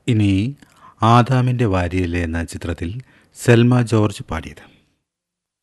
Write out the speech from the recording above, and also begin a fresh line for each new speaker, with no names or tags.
ഇനി ആദാമിൻ്റെ വാരിയല് എന്ന ചിത്രത്തിൽ സെൽമ ജോർജ് പാടിയത്.